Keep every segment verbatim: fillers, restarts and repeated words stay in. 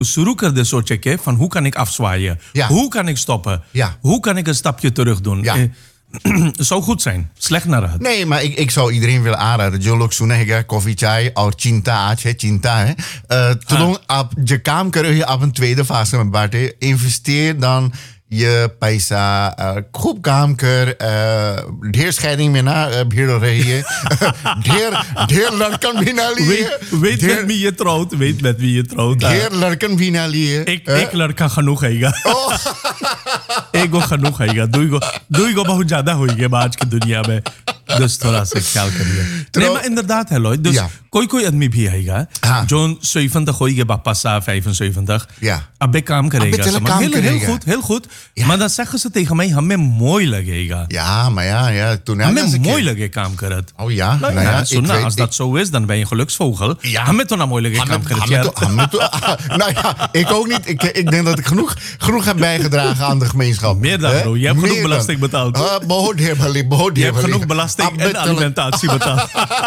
शुरू कर दे सोचे के van hoe kan ik afzwaaien? Ja. Hoe kan ik stoppen? Ja. Hoe kan ik een stapje terug doen? Ja. Eh, zou goed zijn. Slecht naar het. Nee, maar ik, ik zou iedereen willen aanraden. जो लोग सुने हैं कॉफी चाय और चिंता आज है चिंता है uh, toen आप je काम करे je आप een tweede fase में बाटे investeer dan je पैसा uh, खूब काम कर uh, ढेर scheiding में ना uh, भीड़ हो रही है ढेर ढेर लड़कन भी ना लिए Weet, weet met wie je trouwt. Weet met wie je trouwt. ढेर लड़कन भी ना लिए एक एक लड़का genoeg हैगा एक गो genoeg हैगा दुई गो दुई गो बहुत ज्यादा होइगे आज की दुनिया में dus थोड़ा सा ख्याल करिए nee maar inderdaad hè Lloyd dus ja. कोई कोई आदमी भी हैगा हाँ. जो zeventig होइगे बापा सा vijfenzeventig Ja. अब एक काम करेगा चलो समझ काम heel, heel करेगा. goed heel goed Ja. maar dan zeggen ze tegen mij हमें mooi लगेगा ja maar ja ja toen हमें mooi लगे काम करत oh ja nou, nou ja, ja सुन ik ना weet- als dat zo is dan ben je geluksvogel Ja. हमें तो ना mooi लगे काम करत Hamid, यार Hamid, nou ja, ik ook niet. Ik, ik denk dat ik genoeg, genoeg heb bijgedragen aan de gemeenschap. Meer dan Hè? genoeg. Je hebt genoeg Meer belasting dan. betaald. Ah, बहुत ढेर भली, बहुत je ढेर hebt भली. genoeg belasting अब en मैं चला- alimentatie betaald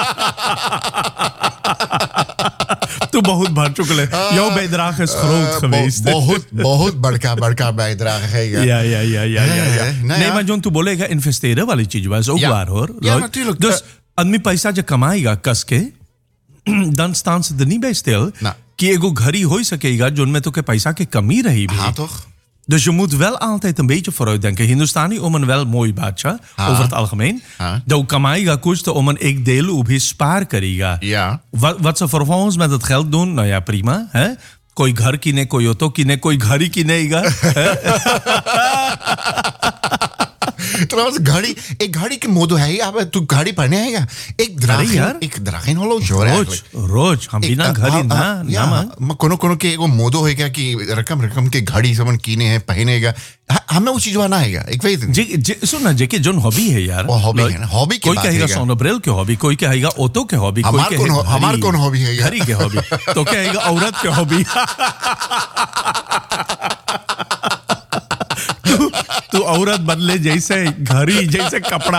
toen बहुत भर चुके हैं jouw bijdrage is groot Uh, geweest bo- बहुत बहुत बड़का बड़का bijdrage है ja ja ja ja ja, ja. Eh, nou nee ja. maar John तू बोलेगा investeren वाली चीज was ook Ja. waar hoor Ja, Lloyd. natuurlijk. dus Uh, आदमी पैसा जो कमाएगा कस के dan staan ze er niet bij stil Nou. कि एगो घड़ी हो सकेगा जिनमें तो के पैसा की कमी रही भी हाँ toch? Dus je moet wel altijd een beetje vooruitdenken. Hindustani om een wel mooi baatje, Ha. over het algemeen. Ha. Dan kamaaiga kosten om een ik deel op his spaar kariga. Ja. Wat, wat ze vervolgens met het geld doen, nou ja, prima. Hè? Koi ghar kine, koi auto kine, koi ghari kinega. Trouwens, घड़ी एक घड़ी की मोदो है ही आप तू घड़ी पहने है क्या एक अरे dragen यार. एक dragen horloge hoor रोज eigenlijk रोज हम बिना एक- घड़ी हाँ, ना हाँ, ना या, मांग म- कोनो कोनो के एगो मोदो है क्या कि रकम रकम के घड़ी समन कीने हैं पहनेगा ह- हमें वो चीज ना आएगा एक वही जे, जे, सुन ना जेके जोन हॉबी है यार वो hobby है ना, hobby की कोई बात कहेगा है क्या? सोनोब्रेल के हॉबी कोई कहेगा ऑटो के हॉबी कोई हमार कौन हो- कहेगा हमार घड़ी- कौन hobby है यार? घड़ी के हॉबी तो कहेगा औरत के हॉबी तू तू औरत बदले जैसे घड़ी जैसे कपड़ा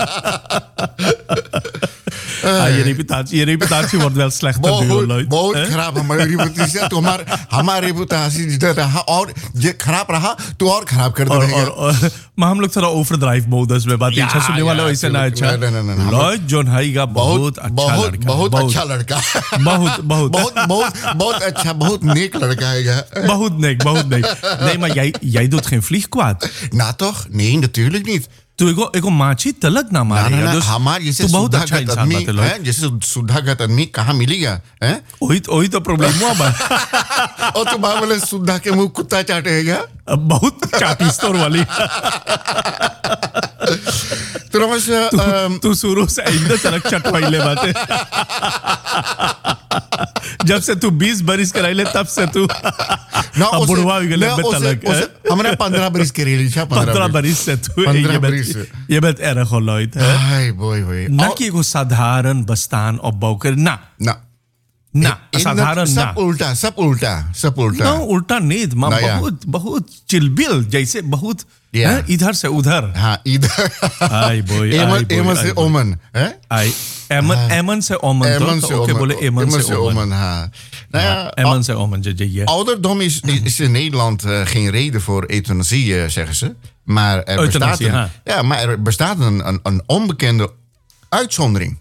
Ah, je reputatie, je reputatie wordt wel slechter nu, बहुत Lloyd. बहुत Hè? खराब हमारी रेपुटेशन तो हमार हमारी रेपुटेशन जिधर रहा और ये खराब रहा तो और खराब कर और, देगा और, और, maar हम लोग थोड़ा overdrive modus में बात या, अच्छा सुनने वाले या, वैसे ना चलो, अच्छा नहीं, नहीं, नहीं, हम- लॉयड जॉन हाईगा बहुत अच्छा बहुत लड़का बहुत अच्छा लड़का बहुत बहुत बहुत बहुत बहुत अच्छा बहुत नेक लड़का है यार बहुत नेक बहुत नेक nee maar jij jij doet geen vlieg kwaad ना toch nee natuurlijk niet तू एगो एगो माछी तलक ना ना ना मारेगा ना dus हमार जैसे तू बहुत अच्छा सुधागत इंसान आदमी बात है है लॉयड जैसे सुधागत आदमी कहाँ मिलेगा हैं वही वही तो प्रॉब्लम हुआ बा और तुम बोले सुधा के मुंह कुत्ता चाटेगा अब बहुत चाटी स्टोर वाली trouwens uh, um, तू शुरू से इधर तलक चटवाइले बातें जब से तू बीस बरिस कराइले तब से तू ना अब बुढ़वा हो गया उसे तलक उसे हमने पंद्रह बरिस के लिए लिखा पंद्रह बरिस से तू पंद्रह ये बरिस बात ये बात erg हो Lloyd hè हाय boy boy na ki एगो साधारण बस्तान opbouw कर ना ना ना In- साधारण ना सब उल्टा सब उल्टा सब उल्टा ना उल्टा नहीं मां ना यार। बहुत बहुत चिलबिल जैसे बहुत या। हैं, इधर से उधर हाँ इधर आई boy, आई एमन boy, एमन आई से boy. ओमन हैं आई एमन एमन से ओमन एमन तो से ओके ओमन बोले एमन से ओमन ओमन हाँ nou ja एमन से ओमन जे जे ouderdom is, is in Nederland uh, geen reden voor euthanasie, uh, zeggen ze. Maar er bestaat Euthanasie, een, ha. ja, maar er bestaat een, een, een onbekende uitzondering.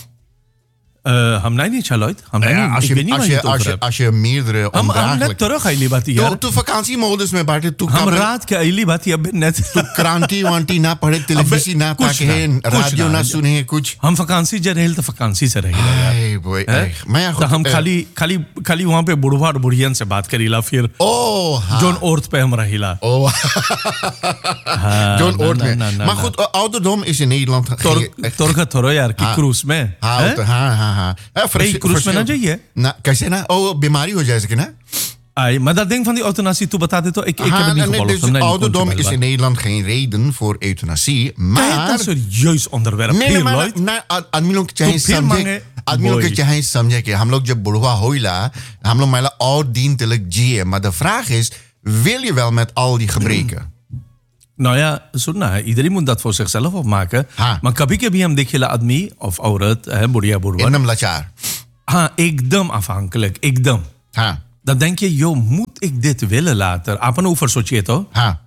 हम नहीं नहीं Lloyd हम Nou नहीं ja, als, ik je, weet niet als, waar je je, het als, over je, hebt als je meerdere हम हम net ondraaglijke... terug आइली बात Yo, यार तू vakantiemodus में बैठे तू हम कब रात के आइली बात या net क्रांति वांटी ना पढ़े टेलीविजन ना कुछ ताके ना, हैं कुछ रेडियो ना। ना सुने कुछ हम वकांसी जे रहेल तो वकांसी से रहेला यार Hey boy, हैं? hey. मैं तो हम खाली खाली खाली वहाँ पे बुढ़वा और बुढ़ियन से बात करीला फिर Oh, ha. जोन ओर्थ पे हम रहिला Oh. John na, Oort na, mee. na, na, Maar na. goed, uh, ouderdom is in Nederland... तोर geen- तोर का थोरो यार की हाँ। क्रूज में हाँ हैं? तो- हाँ हाँ हाँ Eh, Hey, verschil- cruise में ना verschil- जाइए ना कैसे ना ओ बीमारी हो जाए सके ना आई maar dat ding van die euthanasie toe beta dit ik ik heb Ah, het niet nee, gevolgd dus nee, niet ouderdom komt is erbij. in Nederland geen reden voor euthanasie, Kijk, maar... dat is een serieus onderwerp नहीं नहीं hier मैं Lloyd मैं आद- आदमी लोग चाहे तो फिर समझे मांगे, आदमी लोग boy. के चाहे समझे कि हम लोग जब बुढ़वा होइला हम लोग माला और दिन तलक जिए maar de vraag is wil je wel met al die gebreken nou ja, zo na, iedereen moet dat voor zichzelf opmaken. हाँ. Maar कभी कभी हम देखेला आदमी of औरत है बुढ़िया बुढ़वा एकदम लाचार हाँ एकदम afhankelijk एकदम हाँ Dan denk je, joh, moet ik dit willen later? Apen over sochiet, hoor. Ha.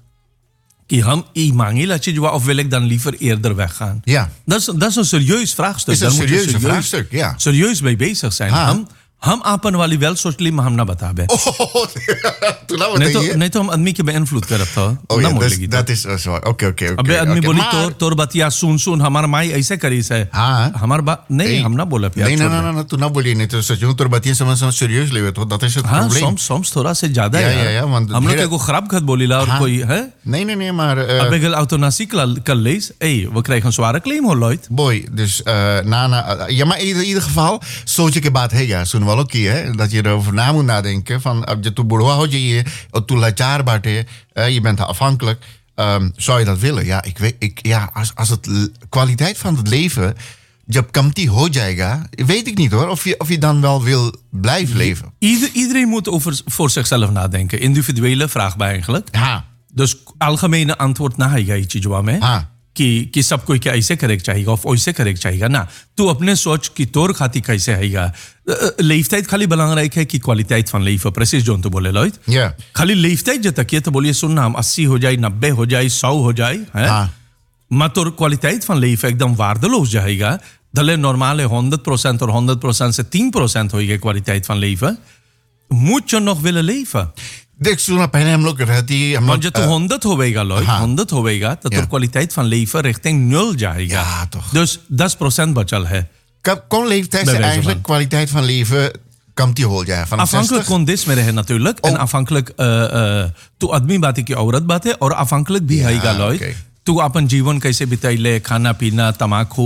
Ki ham i mangila chijwa of wil ik dan liever eerder weggaan? Ja. Dat is, dat is een serieus vraagstuk. Is een Daar moet je serieuze vraagstuk, ja. Serieus mee bezig zijn. Ha. Ham, हम आपन वाली वेल सोच ली हम ना बता बे Oh, toen nou नहीं तो बताइए. नहीं तो हम आदमी के बेइंफ्लुएंस करत था Oh ना ja, बोलेगी dat is dat is waar. Oké, oké, oké. अबे आदमी oké. बोली Maar- तोर तोर बतिया सुन सुन हमारा माई ऐसे करी से हाँ. हमार बात नहीं Hey. हम ना बोला प्यार Nee, nee, छोड़ nee, दे। nee, nee, toen nou बोलिए नहीं तो सच तो बतिए समझ समझ serieus लेवे तो dat is het हाँ probleem. सोम्स सोम्स थोड़ा से ज्यादा Ja, यार ja, ja, want हम लोग hele- को खराब खत बोली ला और हाँ. कोई है Nee, nee, nee, maar uh, अब एक autonasie kan lees hey we krijgen een zware claim hoor Lloyd boy, dus uh, na, na, ja, maar in ieder, in ieder geval, सोच के बात है यार, सुन वालों की है, dat je erover na moet nadenken van, अब je tu बुढ़वा हो जाइए और तू लाचार बाटे, uh, je bent afhankelijk, um, zou je dat willen? Ja, ik weet, ik, ja, als, als het l- kwaliteit van het leven, jab kamti ho jayega, weet ik niet hoor, of je, of je dan wel wil blijven leven. Ieder, iedereen moet over voor zichzelf nadenken individuele vraag bij eigenlijk हाँ, dus algemene antwoord ना है ये चीज में हाँ, कि कि सब कोई क्या ऐसे करे चाहिएगा और ऐसे करे चाहिएगा ना तू अपने सोच की तोर खाती कैसे हैगा leeftijd खाली belangrijk है कि kwaliteit van leven precies John तो बोले Lloyd ja, खाली leeftijd जो तक ये तो बोलिए सुनना हम अस्सी हो जाए नब्बे हो जाए सौ हो जाए है हाँ, maar door kwaliteit van leven एकदम waardeloos जाएगा दले normale honderd procent और honderd procent से तीन procent होगी kwaliteit van leven moet je nog willen leven देख सुना पहले हम लोग रहती हम want लोग je तो honderd होवेगा Lloyd हाँ. honderd होवेगा तो Ja. door kwaliteit van leven richting nul जाएगा Ja, toch. dus dix procent बचल है Kap- kon leeftijd Bij zijn wijze eigenlijk van. kwaliteit van leven komt die hol ja vanaf afhankelijk zestig? kon dit में रहे natuurlijk en Oh. afhankelijk uh, uh, तू आदमी बात है कि औरत बात है और afhankelijk भी Ja, हैगा Lloyd oké. तू अपन जीवन कैसे बिताइले खाना पीना तमाकू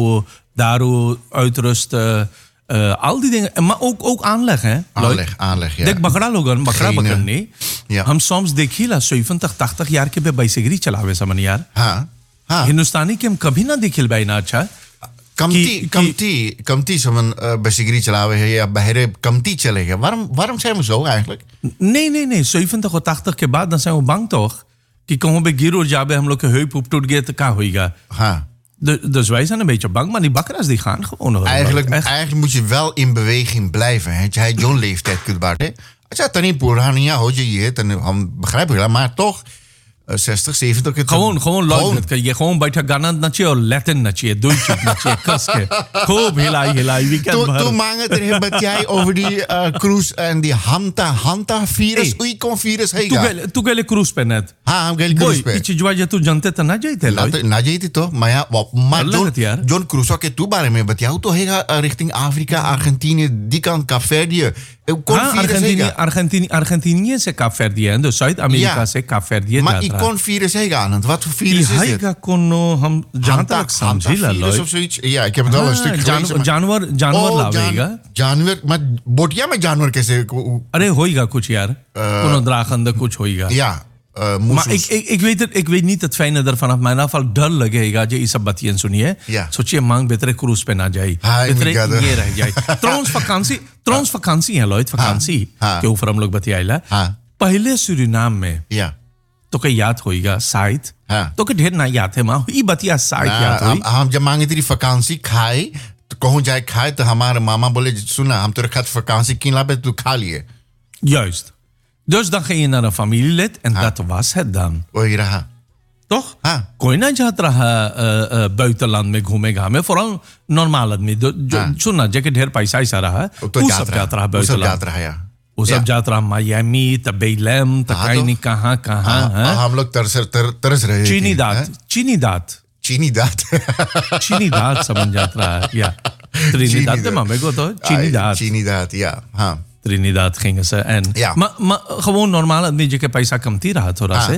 दारू uitrusten uh, al die dingen maar ook, ook aanleg hè Lloyd? Aanleg, aanleg, ja. देख बकरा लोगन बकरा Genen. पकड़ने Ja. हम सोम्स देखिला सेवेंटी तख्तक यार के पे बाइसिकरी चलावे समन यार हाँ, हाँ. हिंदुस्तानी के हम कभी ना देखिल भाई ना अच्छा Kamti, ki- kamti, kamti zo'n uh, basigri chalawe है या बहरे kamti चलेगा. Waarom, waarom zijn we zo eigenlijk? नहीं नहीं नहीं सेवेंटी और तख्तक के बाद ना zijn we bang toch कि कहूँ बे गिर और जाबे हम लोग के heup op टूट गया तो क्या होएगा Ha. De- dus wij zijn een beetje bang maar die bakkera's die gaan gewoon nog Eigenlijk, echt. eigenlijk moet je wel in beweging blijven. Hè? Jij zo'n leeftijd kunt baten. Als je tani purania ho je dan हम begrijp ik dat, maar toch uh, zestig, zeventig het gewoon gewoon Lloyd que ये gewoon बैठा गाना नचिए और लैटिन नचिए दो चुप नचिए कस के खूब हिलाई हिलाई वीकेंड Toen, भर toen mangen er met jij over die uh, cruise en die Hanta, Hanta virus. Hey. Oei, kon virus तू hega. गए तू गए क्रूज पे नेट Ha, हम गए boy cruise pe. ये चीज जो तू जानते तो ना जाते Na, Lloyd na je toch? Maar ja, wat, maar Wat John, ligt het hier? John Crusoe ke toe bare mee, jou toch hega uh, richting Afrika, Argentinië, die kant Kaapverdië. Uh, kon हाँ virus अर्जेंटीनी hega. अर्जेंटीनी अर्जेंटीनी से काप फेर दिया है तो south America Ja. से काप फेर दिया Maar ik जाता kon virus hega aan het. Wat voor virus is dit? हाईगा कोनो हम जहां तक समझिला virus Lloyd of zoiets. Ja, ik heb het wel een stuk gelezen. maar- जानवर जानवर Oh, लावेगा जान- जानवर, maar बोटिया में जानवर कैसे? अरे होएगा कुछ यार कोनो draagende कुछ होएगा Ja, uh, maar moesels. ik, ik, ik, weet het, ik weet niet het fijne ervan af mijn afval डर लगेगा जो ये सब बातें सुनिए Ja. सोचिए मांग बेहतर क्रूज पे ना जाए हाँ, बेहतर ik ga- ये रह जाए trouwens vakantie trouwens vakantie है Lloyd vakantie हाँ. के ऊपर हम लोग बतियाइला हाँ. पहले सूरीनाम में Ja. तो क्या याद होएगा साइट हाँ. तो क्या ढेर ना याद है माँ ये बतिया साइट Nou, याद हुई हम, हम जब मांगे तेरी vakantie खाए तो कहूँ जाए खाए तो हमारे मामा बोले सुना हम तेरे खाते vakantie किन लापे तू खा लिए juist dus dan ging je naar een familielid en dat was het dan वही रहा toch? हाँ कोई ना जात रहा अ, अ, buitenland में घूमेगा में vooral normaal आदमी जो जो- हाँ। सुनना जैसे ढेर पैसा ऐसा रहा है वो तो वो जात सब जात रहा रहा वो सब buitenland जात रहा या वो सब जात रहा मायामी त बेलम त हाँ, कहीं तो- नहीं कहाँ कहाँ हाँ, हैं? हम लोग तरस तर, तरस रहे थे, चीनी हैं? दात चीनी दात चीनी दात चीनी दात समझ जात रहा है या Trinidad Trinidad. de mame go toch? Trinidad. Trinidad, ja. हाँ Trinidad gingen ze en Ja. maar maar gewoon normaal आदमी जो के पैसा कमती रहा थोड़ा हाँ. से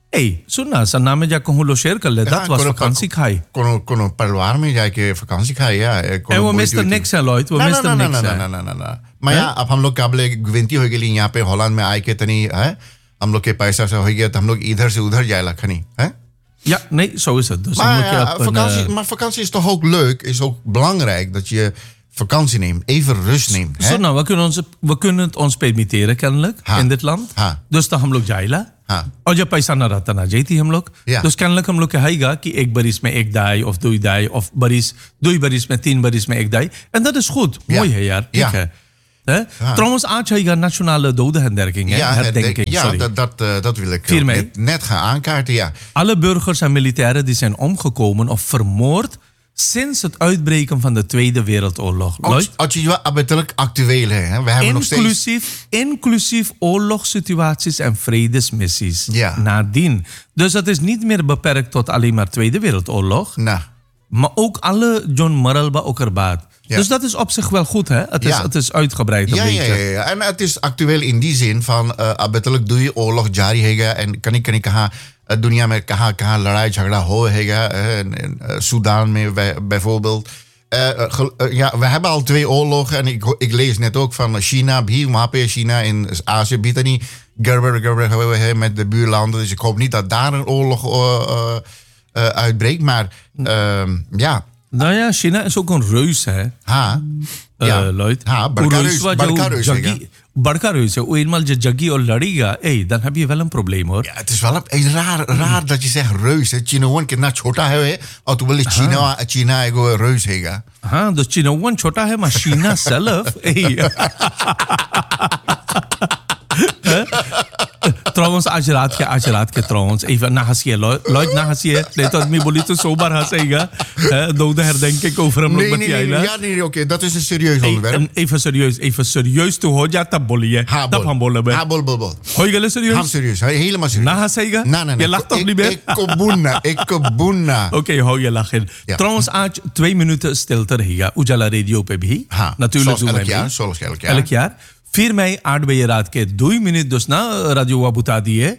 ए सुनना सन्ना में जाकर हम लोग शेयर कर ले that was कोनो- vakantie खाई कोनो कोनो परिवार में जाके vakantie खाए या कोनो en we बोली misten थी- niks hè Lloyd we ना ना misten ना ना niks ना hè ना ना ना ना मैं यहाँ अब हम लोग काबले विनती हो गई यहाँ पे हॉलैंड में आए के तनी है हम लोग के पैसा से हो गया तो हम लोग इधर से उधर जाए लखनी है ja nee zo is het dus dan maar, moet je ja, op een, vakantie, eh, maar vakantie is toch ook leuk, is ook belangrijk dat je vakantie neemt, even rust neemt. Hè? Zo, nou, we, kunnen ons, we kunnen het ons permitteren kennelijk हाँ. in dit land. हाँ. Dus dan हम लोग जाइला हाँ. और जब पैसा ना रहता ना जाती हम लोग Ja. dus kennelijk हम लोग कहेगा कि एक बरिस में एक दाई of दो दाई of बरिस दो बरिस में तीन बरिस में एक दाई en dat is goed Ja. mooi है यार ठीक Ja. है Hè? Ja. Trouwens, Aatje, nationale dodenherdenking. Ja, herdenking, ja sorry. dat, dat, uh, dat wil ik net, net gaan aankaarten, ja. Alle burgers en militairen die zijn omgekomen of vermoord sinds het uitbreken van de Tweede Wereldoorlog. Als je wel betelijk actueel hè? We hebben inclusief, nog steeds... inclusief oorlogssituaties en vredesmissies. Ja. Nadien. Dus het is niet meer beperkt tot alleen maar Tweede Wereldoorlog. Nou. Maar ook alle John Maralba Okkerbaat. Ja. Dus dat is op zich wel goed, hè? Het is, ja. het is uitgebreid een ja, beetje. Ja, ja, ja. En het is actueel in die zin van... Uh, betelijk doe je oorlog jari hega en kan ik kan ik ha dunia में कहाँ कहाँ लड़ाई झगड़ा हो हैगा Sudan mee bijvoorbeeld. Uh, uh, ja, we hebben al twee oorlogen en ik, ik lees net ook van China, वहाँ पे China in Azië biedt niet gerber gerber met de buurlanden, dus ik hoop niet dat daar een oorlog uh, uh, uitbreekt, maar uh, ja. Nou ja, China is ook een reus, hè? Ha. Ja, Lloyd. Ha, बड़का reus, बड़का reus हैगा. बड़का reus है. वो eenmaal je jaggi और लड़ेगा, hey, dan heb je wel een probleem, hoor. Ja, het is wel een, raar, raar dat je zegt reus. China one कितना छोटा है, और तू बोले China, China एगो reus हैगा. हाँ, तो China वन छोटा है, maar China zelf, hey. Trouwens, आज रात के आज रात के trouwens even na hasiye Lloyd na hasiye nee tot me bolie to sober hasega dode herdenking over hem nee nee nee ja nee oké okay. Dat is een serieus onderwerp even serieus even serieus to hoja tab bolie tab ham bolle be ha bol bol bol hoor je serieus ham serieus helemaal serieus na hasega nee nee je lacht toch niet meer ik kobuna ik kobuna oké hou je lachen trouwens आज twee minuten stilte रहेगा उजाला रेडियो पे भी natuurlijk elk jaar zoals elk jaar elk jaar फिर मैं आठ बजे रात के दो ही मिनट दोस्त ना राजू बाबू बता दिए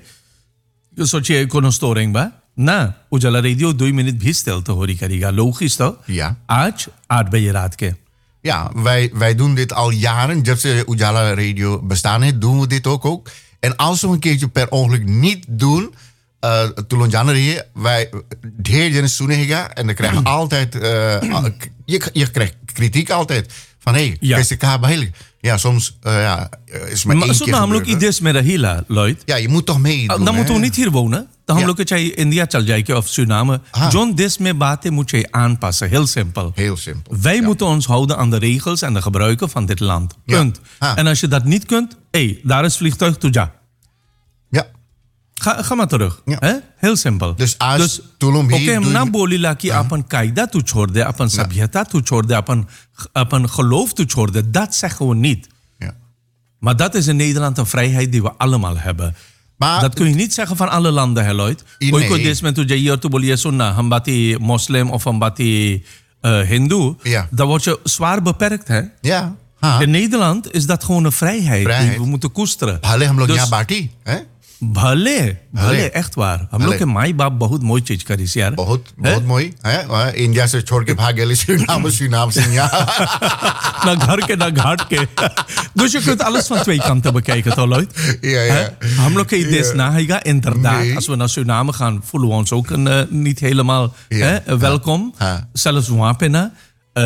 सोचिए कोनो स्टोरिंग बा ना उजाला रेडियो दो ही मिनट भी स्टेल तो हो रही करेगा logisch toch ja आज आठ बजे रात के ja wij wij doen dit al jaren जब से उजाला radio bestaan heeft doen we dit ook ook en als we een keertje per ongeluk niet doen uh, toen januari wij ढेर जने सुनेगा en dan krijgen altijd uh, je je krijgt kritiek altijd van hé hey, कैसे कहा भाई ja, soms uh, ja, is maar, maar één keer हम लोग की देश में रहीला Lloyd. Ja, je moet toch meedoen. Dan moeten we niet hier wonen. Dan हम लोग के चाहे इंडिया चल जाए of Suriname. Zo'n देश में बातें moet je aanpassen. Heel simpel. Heel simpel. Wij ja. moeten ons houden aan de regels en de gebruiken van dit land. Punt. Ja. En als je dat niet kunt, hé, hey, daar is vliegtuig Tuja. Ja. Ga, ga maar terug. Ja. Hè? Heel simpel. Dus als dus, tulum Oké, हम ना बोलीला कि अपन कायदा तू छोड़ दे, अपन सभ्यता तू छोड़ दे, अपन अपन geloof तू छोड़ दे. Dat zeggen we niet. Maar dat is in Nederland een vrijheid die we allemaal hebben. Maar dat kun je niet zeggen van alle landen, hè, Lloyd. Kooi ko des men tu jayer tu bolie sunna, hambati moslim of hambati uh, hindoe. Ja. Dan word je zwaar beperkt, hè? Ja. Ha. In Nederland is dat gewoon een vrijheid, vrijheid. die we moeten koesteren. Bhale hum log yahan baati, hè? भले भले echt waar हम लोग के माई बाप बहुत मोई चीज करी यार बहुत बहुत मोई है इंडिया से छोड़ के भाग गए सुरीनाम सुरीनाम से यहाँ na घर के na घाट के dus je kunt alles van twee kanten bekijken toch Lloyd ja ja हम लोग के देश na higa inderdaad nee. Als we naar Suriname gaan voelen we ons ook een, uh, niet helemaal ja. hè, welkom ha. Zelfs wapena Uh,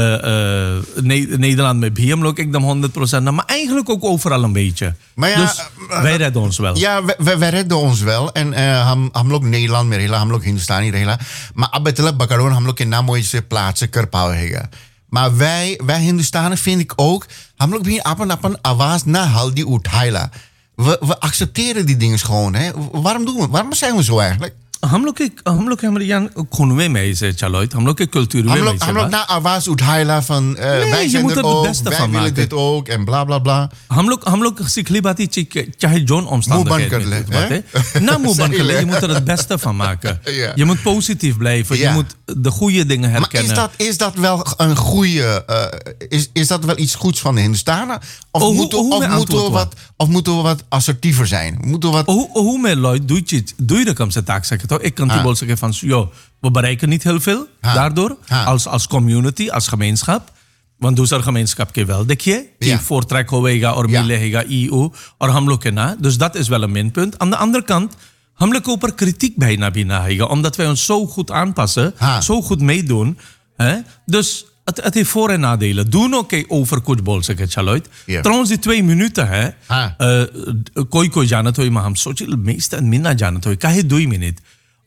uh, ne- Nederland met B M ook ik dan honderd procent, maar eigenlijk ook overal een beetje. Maar ja, dus wij redden ons wel. Ja, wij, wij redden ons wel. En uh, हम हम लोग Nederland में रहेला, हम लोग हिंदुस्तानी रहेला. Maar अब मतलब बकरोन हम लोग के नाम वही से plaatsen कर पाएगा. Maar wij, wij Hindustanen vind ik ook, हम लोग भी अपन अपन आवाज ना हल्दी उठाएला. We, we accepteren die dingen gewoon, hè? Waarom doen we? Waarom zijn we zo eigenlijk? हम लोग के हम लोग के हमारे यहाँ खुनवे में से चलो हम लोग के कल्चर में से हम लोग ना आवाज उठाएला van uh, nee, wij zijn er ook wij willen dit ook en bla bla bla हम लोग हम लोग सिखली बाती चाहे जोन omstandigheden na मुंह बंद कर ले je moet er het beste van maken ja. Je moet positief blijven ja. Je moet de goede dingen herkennen maar is dat is dat wel een goede uh, is is dat wel iets goeds van de Hindustanen of oh, moeten hoe, of moeten we wat of moeten we wat assertiever zijn moeten we wat hoe hoe met Lloyd doe je doe je de komste taak zeggen ik kan die zeggen van, joh, we bereiken niet heel veel ha. daardoor, ha. Als, als community, als gemeenschap. Want दूसरा gemeenschap के wel देखिए कि voortrek होएगा और मिलेगा E U और हम लोग के ना. Dus dat is wel een minpunt. Aan de andere kant, हम लोग के ऊपर kritiek bijna binnen आएगा, omdat wij ons zo goed aanpassen, ha. Zo goed meedoen. Hè? Dus het, het heeft voor- en nadelen. Doen oké okay, over कुछ बोल सके चलोit. Yeah. Trouwens die twee minuten है कोई कोई जानत होई maar हम सोचिए meeste en minna जानत होई काहे दो ही minute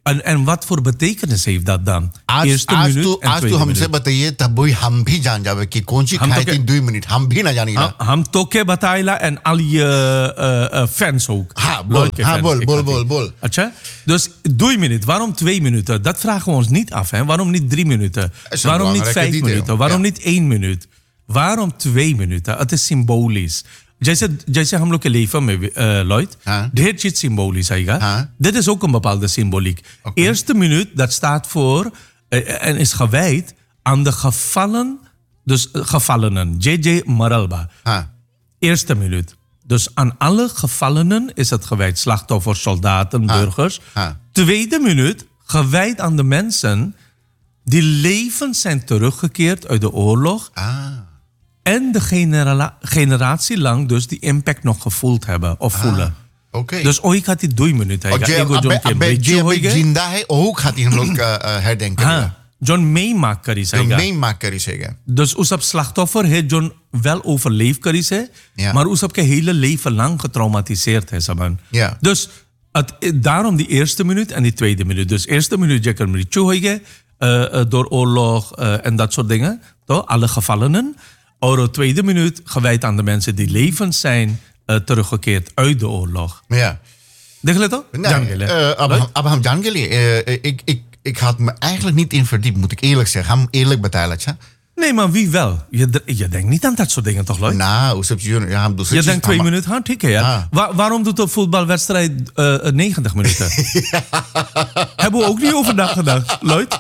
En, en wat voor betekenis heeft dat dan? आज Eerste आज minuut तू en आज tweede तू हमसे minuut. बताइए तब वही हम भी जान जावे कि कौन सी हम खाई तो थी दो मिनट हम भी ना जानी Ha- Ham toke bataila en al je uh, uh, fans ook. Ha, bol, Leuke ha, fans, bol, ik bol, had die. bol, bol. Atje? Dus doei minuut. Waarom twee minuten? Dat vragen we ons niet af. Hè? Waarom niet drie minuten? is een Waarom niet belangrijke vijf detail. minuten? Waarom Ja. niet één minuut? Waarom twee minuten? Het is symbolisch. जैसे जैसे हम लोग के leven में uh, Lloyd, हाँ. ढेर चीज symbolisch आएगा. हाँ. Dit is ook een bepaalde symboliek. Oké. Eerste minuut, dat staat voor uh, en is gewijd aan de gevallen, dus uh, gevallenen. J J Maralba. Ha. Eerste minuut. Dus aan alle gevallenen is het gewijd. Slachtoffers, soldaten, Ah. burgers. Ah. Tweede minuut gewijd aan de mensen die levend zijn teruggekeerd uit de oorlog. Ah. En de genera- generatie lang dus die impact nog gevoeld hebben of voelen. Okay Dus ooit had die drie minuten. और जे Ego John अबे के अबे bridge जे होई अबे गए. जिंदा है ओहू खाती हम लोग अ, अ, herdenken हाँ, John meemaak करी जो सही नहीं माफ करी सेगा Dus us op slachtoffer heeft John wel overleefd करी से, Ja. maar us op के hele leven lang getraumatiseerd है सबन. Ja. Dus het, daarom die eerste minuut en die tweede minuut. Dus eerste minuut je kan mrityu होई गए uh, uh, door oorlog uh, en dat soort dingen, toch? Alle gevallenen. Or de tweede minuut gewijd aan de mensen die levend zijn uh, teruggekeerd uit de oorlog. Ja. Denk je toch? Nee, uh, Abraham, Abraham Jangeli, uh, ik, ik, ik had me eigenlijk niet in verdiept, moet ik eerlijk zeggen. Ham eerlijk betalen, tja. Nee, maar wie wel? Je, je denkt niet aan dat soort dingen, toch, Lloyd? Nou, usap jun, ja, ham dus. Je denkt twee minuten, ha, tikken, ja. Ah. Wa- waarom doet een voetbalwedstrijd uh, negentig minuten? Hebben we ook niet over nagedacht, Lloyd?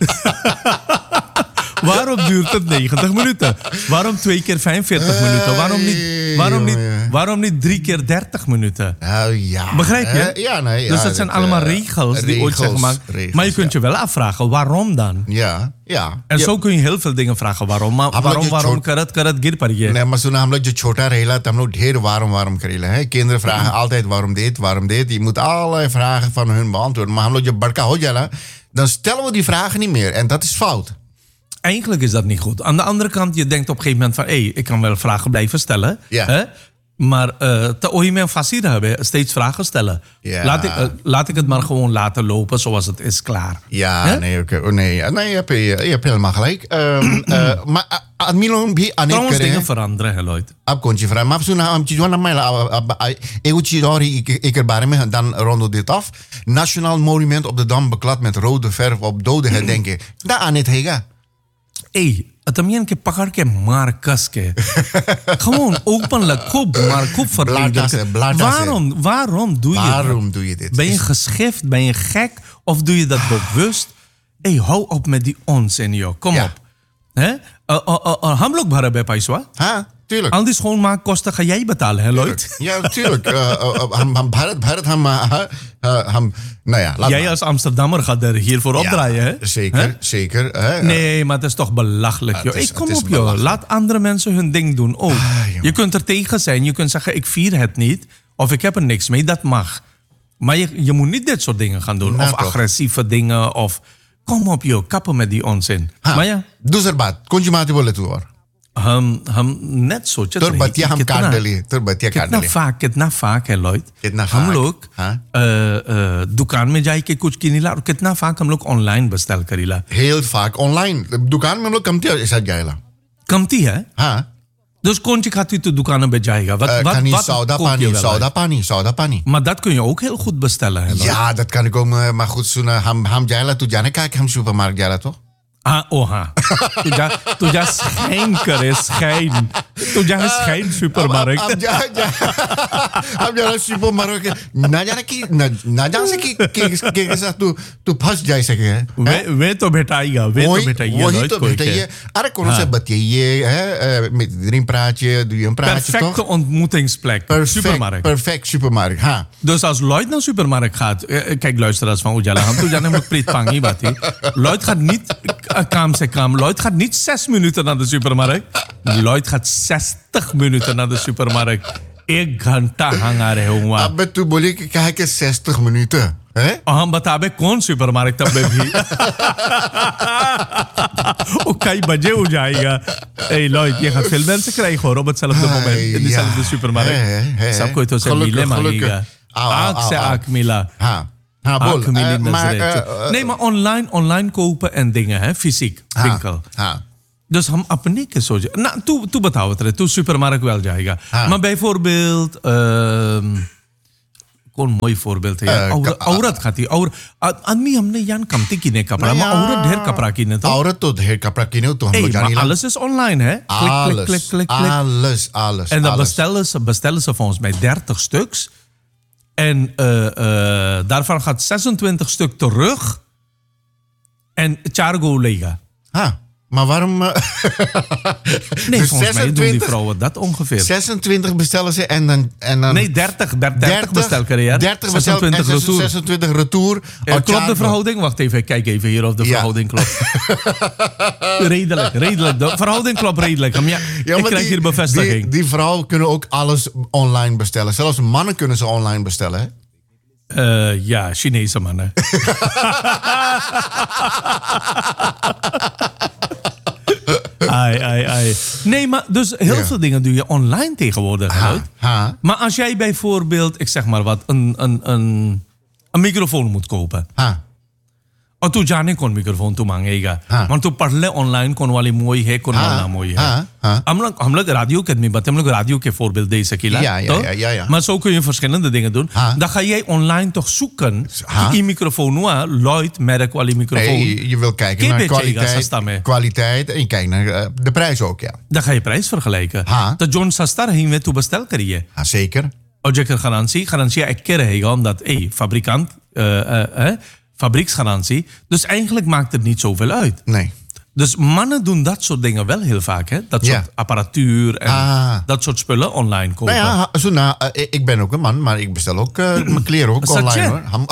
Waarom duurt het negentig minuten? Waarom twee keer vijfenveertig minuten? Waarom niet, waarom, niet, waarom niet drie keer dertig minuten? Nou ja. Begrijp je? Uh, ja, nee. Dus ja, dat zijn dit, allemaal uh, regels die regels, ooit zijn gemaakt. regels, Maar je kunt ja. je wel afvragen, waarom dan? Ja, ja. En ja. zo kun je heel veel dingen vragen. Waarom? Maar हम लोग waarom, जो waarom, छोट- karat, karat, gir pariye. Nee, maar toen हम लोग जो छोटा रहेला तो हम लोग ढेर waarom waarom करेला है kinderen vragen altijd waarom dit waarom dit je moet allerlei vragen van hun beantwoorden maar हम लोग जब बड़का हो जाला dan stellen we die vragen niet meer en dat is fout. Eigenlijk is dat niet goed. Aan de andere kant, je denkt op een gegeven moment van... hé, hey, ik kan wel vragen blijven stellen. Ja. Hè? Maar uh, te ooit mijn fascina hebben, steeds vragen stellen. Ja. Laat, ik, uh, laat ik het maar gewoon laten lopen zoals het is, klaar. Ja, Hè? nee, oké. Oh, nee, ja, nee, je hebt, je, je hebt helemaal gelijk. Um, uh, maar admilon भी अनेक Trouwens, करे dingen हैं veranderen, hè, Lloyd. अब कौन सी फ्राई मैं सुना हम चीजों ना मैं अब एगो चीज और ही एक एक बारे में dan rondo dit af. Nationaal monument op de Dam beklad met rode verf op doden herdenken. Daar aan het hega. Hé, hey, het amien ke pakar ke maar kas ke. Gewoon openlijk, kop maar kop Blaadtassen, blaadtassen. Waarom, waarom doe je Waarom dat? doe je dit? Ben je Is- geschift? Ben je gek? Of doe je dat bewust? Hé, hey, hou op met die onzin, joh. Kom Ja. op. Hè? Uh, uh, uh, uh, हम लोग भरे बे पैसा. Ha, tuurlijk. Al die schoonmaakkosten ga jij betalen, hè, Lloyd? Ja, natuurlijk. Uh, uh, ham, ham, Bharat, Bharat, ham, uh, uh, ham, nou ja, laat Jij maar. als Amsterdammer gaat er hiervoor opdraaien, hè? Zeker, Hè? zeker. Hè? Nee, maar het is toch belachelijk, het joh. is- Ik kom het is op, joh. belachelijk. Laat andere mensen hun ding doen ook. jongen. je kunt er tegen zijn. Je kunt zeggen, ik vier het niet. Of ik heb er niks mee. Dat mag. Maar je, je moet niet dit soort dingen gaan doen. Nou, of toch. agressieve dingen. Of kom op, joh. Kappen met die onzin. Ha, Maar ja, दूसर बात कौन सी बात बोले तू और हम, हम net सोचे तुर तो बतिया हम काट डाली तुर बतिया काट कितना डाली फाक कितना फाक है लॉयड कितना हम फाक, लोग हाँ? अ, अ, दुकान में जाके कुछ किनीला और कितना फाक हम लोग ऑनलाइन बस्ताल करीला heel vaak online दुकान में हम लोग कमती ऐसा जाएला कमती है हाँ dus kon je gaat u de दुकान में जाएगा wat uh, wat kan niet wat soda koop je pani wel soda uit? pani soda pani maar dat kun je ook heel goed bestellen hè, Lloyd? ja dat kan ik ook maar maar goed सुना हम हम जाएला तू जाने का कि हम सुपरमार्केट जाएला तो ah oh ha tu ja tu ja schijn करे schijn tu ja schijn supermarkt अब जा जा अब जाएला सुपरमार्केट ना जाने की ना ना जाने से कि कि के साथ तू तू फंस जाए सके है वे वे तो भेटाएगा वे तो वही भेटाइए वही Lloyd, तो कोई बेटा के. ये अरे कौन से बतिए है met iedereen praat je doe je een praatje perfecte toch ontmoetingsplek perfect supermarkt perfect supermarkt ha Dus als Lloyd naar de supermarkt gaat... eh, Kijk, luisteraars van Ujala. Ham tu jane moet pritpangi bati. Lloyd gaat niet... eh, Kam se kam. Lloyd gaat niet zes minuten naar de supermarkt. Lloyd gaat zestig minuten naar de supermarkt. एक घंटा हंगा रहे हूँ वहाँ अब तू बोली कि क्या है कि zestig minuten है और हम बताबे कौन सुपरमार्केट तब में भी वो कई बजे हो जाएगा ए Lloyd je gaat veel mensen krijgen hoor op hetzelfde moment in dezelfde hè, supermarkt hè. सब कोई तो से Gelukkig, मिले gelukkig. मांगेगा Au, au, आग से au, au. आग मिला हाँ Ha, bol. Uh, maar, uh, uh, nee, maar online, online kopen en dingen, hè, fysiek, ha, winkel. Ha. Dus हम अपने के सोच ना तू तू बताओ तेरे तू सुपरमार्केट wel जाएगा maar bijvoorbeeld uh, कौन मोई voorbeeld है यार औरत औरत खाती औरत आदमी हमने यान कमती किने कपड़ा maar औरत ढेर कपड़ा किने तो औरत तो ढेर कपड़ा किने तो हम लोग जानी ला alles is online hè klik klik klik klik alles alles en dan bestellen ze bestellen ze volgens mij dertig stuks en uh, uh, daarvan gaat zesentwintig stuk terug en chargo lega ha. Maar waarom... Uh, nee, dus volgens mij doen die vrouwen dat ongeveer. zesentwintig bestellen ze en dan... En dan nee, dertig, dertig bestelcarrière. dertig bestel en zesentwintig retour. Ja, klopt de verhouding? Wacht even, ik kijk even hier of de ja. verhouding klopt. redelijk, redelijk. De verhouding klopt redelijk. Ja, ja, ik krijg die, hier bevestiging. Die, die vrouwen kunnen ook alles online bestellen. Zelfs mannen kunnen ze online bestellen, hè? Uh, ja, Chinese mannen. ai, ai, ai. Nee, maar dus heel ja. veel dingen doe je online tegenwoordig. Ha, ha. Maar als jij bijvoorbeeld, ik zeg maar wat, een, een, een, een microfoon moet kopen. Ha. और तू जाने कौन मिक्रोफोन तू मांगेगा हाँ. तू पढ़ ले ऑनलाइन कौन वाली मोई है कौन हाँ. वाला मोई है हाँ. हाँ. हम लोग हम लोग radio के आदमी बात हम लोग radio के voorbeeld deze kila ja, ja, ja, ja, ja. maar zo kun je verschillende dingen doen हाँ. dan ga jij online toch zoeken हाँ. die microfoon noa Lloyd merk wali microfoon nee, je wil kijken naar kwaliteit kwaliteit en je kijkt naar uh, de prijs ook ja dan ga je prijs vergelijken हाँ. तो जोन सस्ता रहेंगे तू bestel करिए हाँ zeker और जेकर garantie garantie एक के रहेगा omdat hey fabrikant uh, uh, uh, fabrieksgarantie. Dus eigenlijk maakt het niet zoveel uit. Nee. Dus mannen doen dat soort dingen wel heel vaak. Hè? Dat soort ja. apparatuur en ah. dat soort spullen online kopen. Nou ja, zo, nou, uh, ik ben ook een man, maar ik bestel ook uh, mijn kleren ook online. Hoor. Ham-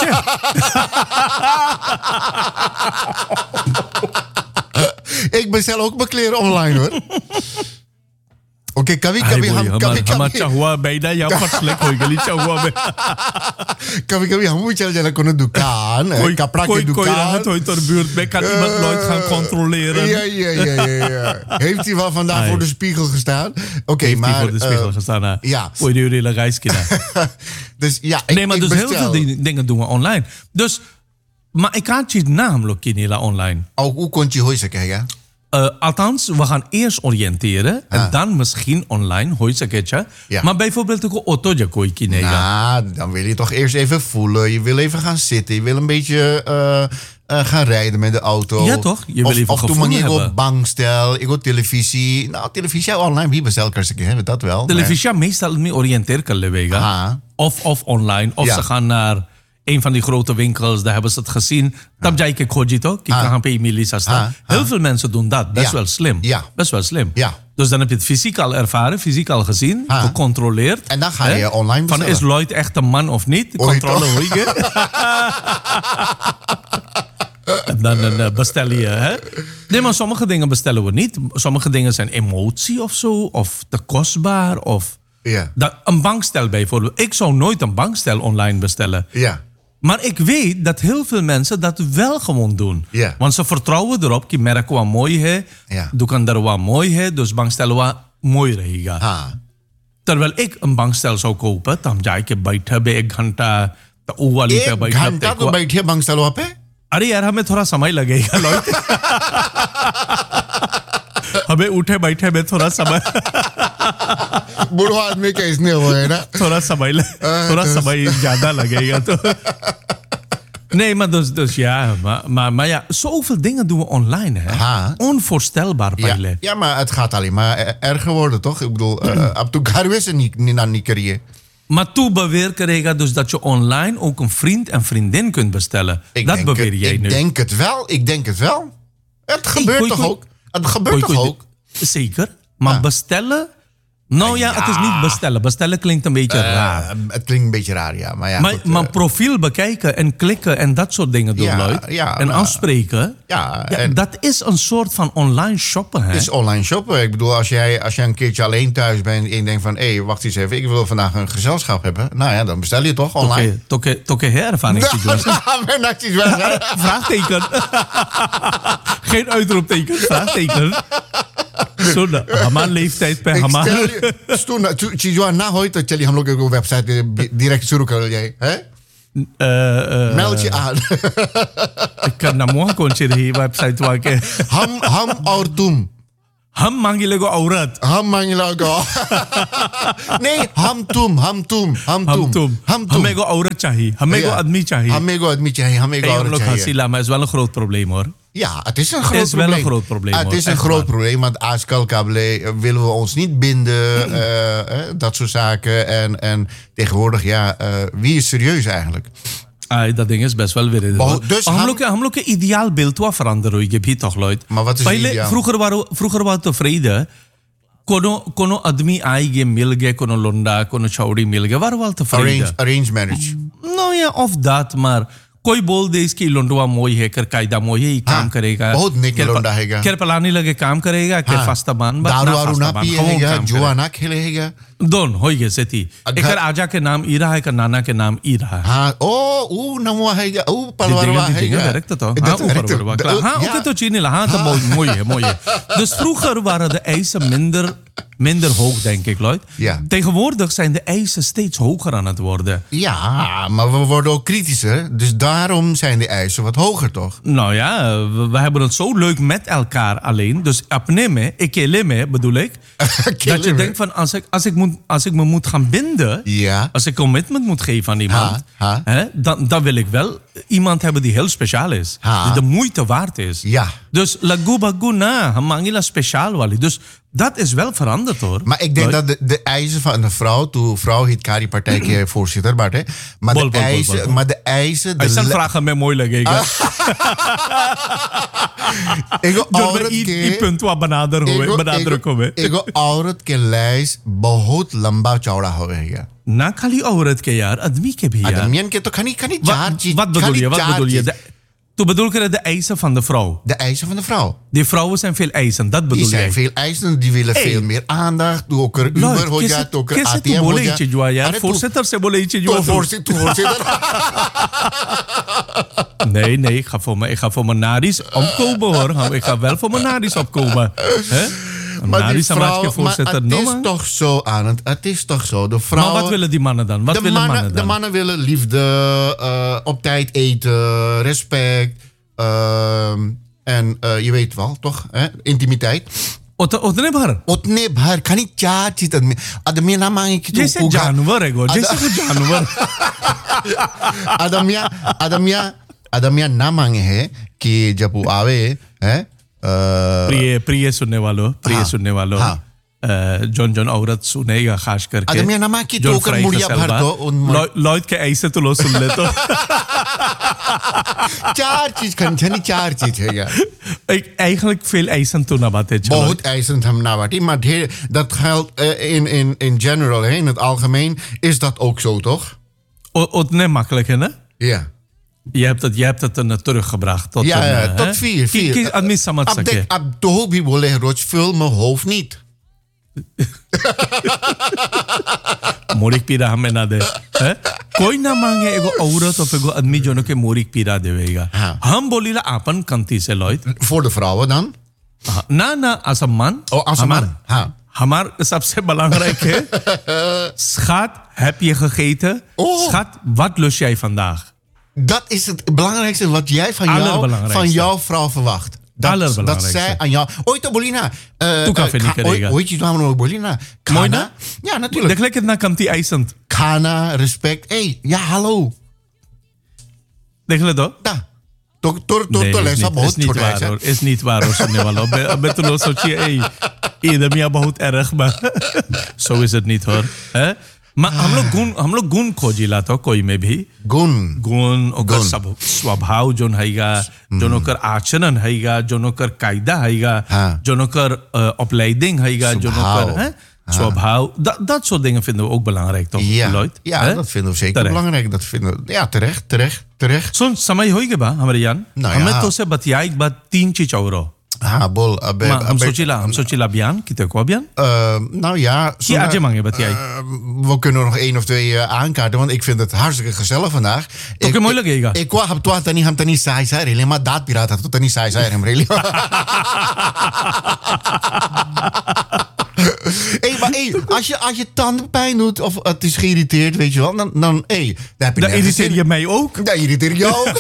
ik bestel ook mijn kleren online hoor. Okay कभी कभी हम कभी कभी हुआ बैठा या फसले कोई गली हुआ में कभी कभी हम भी चल जाना कोनो दुकान कपड़ा की दुकान कोई raad uit de buurt bij kan iemand nooit gaan controleren ja ja ja ja ja heeft hij wel vandaag Ay. voor de spiegel gestaan oké okay, maar voor de spiegel uh, gestaan ja voor die hele reiskina dus ja ik, nee maar ik dus bestel. heel veel dingen doen we online dus maar ik kan je naam lokken online ook hoe kon je hoe zeggen Uh, althans, we gaan eerst oriënteren en ah. dan misschien online, hoor je het ja. Maar bijvoorbeeld ook een auto je kooi kinega. Nou, dan wil je toch eerst even voelen. Je wil even gaan zitten. Je wil een beetje uh, uh, gaan rijden met de auto. Ja toch? Je wil of, even of toen ik op bankstel, ik op televisie. Nou, televisie online, wie bestelt kan ze hebben dat wel. Televisie maar... meestal niet oriënteren kan leveren. Of, of online, of ja. ze gaan naar een van die grote winkels, daar hebben ze het gezien. Dan jij ik hoor je toch? Ik ga bij Melissa staan. Heel veel mensen doen dat. Best ja. wel slim. Ja. Best wel slim. Ja. Dus dan heb je het fysiek al ervaren, fysiek al gezien, ha. gecontroleerd. En dan ga je hè? online bestellen. Van is Lloyd echt een man of niet? Controle hoe je. En dan uh, bestel je. Hè? Nee, maar sommige dingen bestellen we niet. Sommige dingen zijn emotie of zo, of te kostbaar, of ja. dat, een bankstel bijvoorbeeld. Ik zou nooit een bankstel online bestellen. Ja. Maar ik weet dat heel veel mensen dat wel gewoon doen. Ja. Want ze vertrouwen erop. Die merk wat mooi is. Ja. Dukandar wat mooi is. Dus bankstellen wat mooi रहेगा. Ha. Terwijl ik een bankstel zou kopen. Dan ga ik बैठा बे एक घंटा. तो वो वाली पे बैठा. एक घंटा तो बैठे बांगस्टैल पे? अरे यार हमें थोड़ा समय लगेगा लॉयड. हमें उठे बैठे में थोड़ा समय. बूढ़ा आदमी का इसने हो है ना थोड़ा समय थोड़ा समय ज्यादा लगेगा तो nee maar dus dus ja maar maar maar ja zoveel dingen doen we online hè ha. onvoorstelbaar ja. ja maar het gaat alleen maar erger worden toch ik bedoel ab tu ghar wese niet niet niet kariye maar toe beweer krijga dus dat je online ook een vriend en vriendin kunt bestellen ik dat beweer het, jij ik nu ik denk het wel ik denk het wel het gebeurt hey, toch kooi, ook het gebeurt kooi, toch kooi, ook zeker maar ja. bestellen. Nou ja, ja, het is niet bestellen. Bestellen klinkt een beetje uh, raar. Het klinkt een beetje raar, ja. Maar, ja, maar, goed, maar uh, profiel bekijken en klikken en dat soort dingen doen, ja, Lloyd. Ja, en maar, afspreken. Ja, ja, en dat is een soort van online shoppen. Hè? Het is online shoppen. Ik bedoel, als jij, als jij een keertje alleen thuis bent en je denkt van... hé, hey, wacht eens even, ik wil vandaag een gezelschap hebben. Nou ja, dan bestel je toch online. Toke, toke herervaringssituatie. Vraagteken. Geen uitroepteken, vraagteken. Zo, Haman leeftijd per Haman. चीजों ना हो तो चलिए हम लोग एक website direct शुरू कर जाए हैं Uh, uh, Meld je aan. Ik kan naar morgen konje die website waken. Ham, ham or tum. Ham mangi go aurat. Ham mangilago. Nee, ham tum, ham tum, ham Ham tum. tum. Ham tum. Hame go aurat chahi. Hame go Ja. admi chahi. Hame go admi chahi. Hame go Hey, aurat ook chahi. hasila, maar is wel een groot probleem hoor. Ja, het is een groot is wel probleem. een groot probleem, Ah, het hoor. is een Echt groot waar. probleem, want Askal Kable willen we ons niet binden. eh, eh, dat soort zaken. En, en tegenwoordig, ja, eh, wie is serieus eigenlijk? Ah, dat ding is best wel weer. Oh, dus हम हम- लोग हम लोग के ideaal beeld wat veranderen होई भी toch Lloyd. Maar wat is Pहिले ideaal? vroeger waren vroeger waren tevreden. कोनो कोनो आदमी आई गए मिल गए कोनो लोंडा कोनो छौड़ी मिल गए वार वाल tevreden. Arrange, arranged marriage. No ja of dat maar कोई बोल दे इसकी लोंडवा मोई है कर कायदा मोई है ये काम हाँ, करेगा बहुत नेक केर- लोंडा हैगा। केर पलानी लगे काम करेगा केर हाँ, फास्ता बान बा दारू ना वारू फास्ता ना बान, पिएगा, हम काम जुआ करे। ना खेलेगा. दोन हो गए से थी घर- एक आजा के नाम ईरा है का नाना के नाम ईरा है हाँ, oh, oeh, namoa हैगा, oeh, palwarwa Die dingen हैगा. werkt het toch? Dat Ah, werkt overal, het. klaar. Ha, Ja. oké, tot China. Ha, dat mooi, mooi, hè, mooi. hè. Dus vroeger waren de eisen minder, minder hoog, denk ik, Lloyd. Ja. Tegenwoordig zijn de eisen steeds hoger aan het worden. Ja, maar we worden ook kritischer. Dus daarom zijn de eisen wat hoger, toch? Nou ja, we, we hebben het zo leuk met elkaar alleen. Dus apneme, ikeleme bedoel ik. dat je Keleme. denkt van, als ik, als, ik moet, als ik me moet gaan binden... Ja. Als ik commitment moet geven aan iemand... Ha, ha. Hè, dan, dan wil ik wel iemand hebben die heel speciaal is. Ha. Die de moeite waard is. Ja. Dus lagu bagu na, hamangila speciaal wali. Dus dat is wel veranderd hoor. Maar ik denk dat de, de eisen van een vrouw, toen vrouw heet Kari partijke voorzitter, Bart, hè? Maar, Bol, de bol, bol, eisen, bol, bol. maar de eisen... Hij de zijn le- vragen met mooi leggen. Ik wil Door औरत me के- die punt wat benader एगो- हो benader को में. एगो औरत के lijst बहुत लंबा चौड़ा होएगा. ना खाली औरत के यार आदमी के भी यार. आदमियन के तो खाली खाली चार Wat, चीज. wat bedoel खाली je? Wat चार bedoel je? चीज. De, toen bedoel je de eisen van de vrouw. De eisen van de vrouw. Die vrouwen zijn veel eisen, dat Die bedoel zijn jij. veel eisend, die willen Hey. veel meer aandacht. Doe ook er Uber Lloyd, हो कैसे जा, तो ook er कैसे A T तू M हो बोले जा. ये चीज हुआ यार अरे तू- voorzitter से बोले ये चीज तो हुआ तू. voorzitter, तो voorzitter. Nee, nee, ik ga voor mijn, ik ga voor mijn naries opkomen hoor. Ik ga wel voor mijn naries opkomen. Hè? Een Maar die naries vrouw, maar voorzitter, het no is man. toch zo aan het. Het is toch zo. De Maar vrouwen, wat willen die mannen dan? Wat de, willen mannen, mannen dan? de mannen willen liefde, eh, op tijd eten, respect. ehm, en eh, je weet wel, toch? Hè? Intimiteit. उत- उतने भर उतने भर खाली चार चीज आदमी आदमी ना मांगे कि जैसे तू जानवर है गो जैसे कोई जानवर आदमिया आदमिया आदमिया ना मांगे है कि जब वो आवे है अ, प्रिय प्रिय सुनने वालों प्रिय हाँ, सुनने वालों हाँ। जोन जोन औरत सुनेगा खास करके आदमी ना मांगे कि जोन तो कर फ्राई का मुड़िया भर सलवा, तो उन लॉय- लॉयड के ऐसे तो लो सुन ले तो चार चीज खंडनी चार चीज है यार Ik eigenlijk veel eisen toen naar het बहुत eisend hem nawaartie, maar het- dat geldt eh, in, in, in general, hè, in het algemeen, is dat ook zo, toch? Utne makkelijk hè? Ja. Je hebt het, je hebt het er teruggebracht tot Ja, een, ja, eh, tot hè? vier. vier. Ki- ki- admis samat Abdek, sake. Abdobi Wole Roch, vul mijn hoofd niet. मोरिक पीरा हमें ना दे हैं? कोई ना मांगे एगो औरत और एगो आदमी जोनो के मोरिक पीरा देवेगा हाँ। हम बोलीला आपन कंती से Lloyd Voor de vrouwen dan? ना ना असम्मान Oh, als een man. Ha. हमार सबसे belangrijk है schat heb je gegeten Oh. schat wat lust jij vandaag Dat is het belangrijkste wat jij van, jou, Allerbelangrijkste. van jouw vrouw verwacht. Dat, dat Allerbelangrijkste. zij aan jou... Ooit, Bolina. Uh, Tu café niet krijgen. Ooit, je kwam Bolina. Mooi Kana. na? Ja, de natuurlijk. gelijk het na kanti eisend Kana, respect. Hé, hey, ja, hallo. देख ले तो Da. To, to, to, Nee, to, is les, niet, बहुत is niet छोटा waar है। hoor. Is niet waar hoor, सुनने वालों. मैं मैं तो लोग सोचिए ए इधर मियाँ बहुत erg maar zo is het niet hoor. हैं? Maar हम लोग गुण हम लोग गुण खोजिला तो कोई में भी Gun. गुण ओकर गुण। सब स्वभाव जोन हैगा जोन ओकर आचरण हैगा जोन ओकर कायदा हैगा हाँ। जोन ओकर opleiding हैगा जोन स्वभाव. ओकर हैं? स्वभाव dat dat soort dingen vinden we ook belangrijk toch Ja, Lloyd? ja Hè? dat vinden we zeker Terecht. belangrijk. Dat vinden we, ja, terecht, terecht, terecht. सुन समय होई बा हमारे यान Nou हमें ja. तो से बतियाई एक बात तीन चीज और Ha, bol. Uh, be, Maar हम be- सोचिला हम सोचिला बयान किते को बयान uh, nou ja. की zullen- आजे मांगे बतियाई Uh, we kunnen er nog één of twee uh, aankaarten, want ik vind het hartstikke gezellig vandaag. तो के मोई लगेगा Ik wou heb toch niet hem niet saai zijn, really, maar dat piraat had toch niet saai zijn, really. hey, maar hey, als, je, als je tanden pijn doet of het is geïrriteerd, weet je wel, dan, dan, hey, dan heb je Dan irriteer je mij ook. Dan irriteer je ook.